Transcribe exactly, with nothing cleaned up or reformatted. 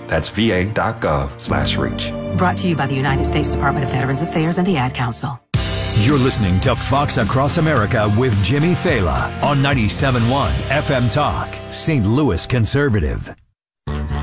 That's va.gov slash reach. Brought to you by the United States Department of Veterans Affairs and the Ad Council. You're listening to Fox Across America with Jimmy Fela on ninety-seven point one F M Talk, Saint Louis Conservative.